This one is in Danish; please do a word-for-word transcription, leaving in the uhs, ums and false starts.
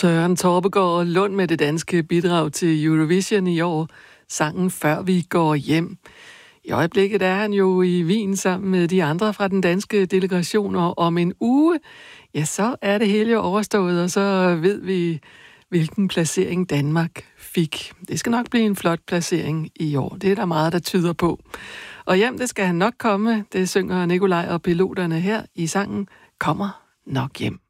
Søren Torpegaard Lund med det danske bidrag til Eurovision i år. Sangen Før vi går hjem. I øjeblikket er han jo i Wien sammen med de andre fra den danske delegation, og om en uge, ja, så er det hele jo overstået, og så ved vi, hvilken placering Danmark fik. Det skal nok blive en flot placering i år. Det er der meget, der tyder på. Og hjem, det skal han nok komme. Det synger Nikolaj og piloterne her i sangen Kommer nok hjem.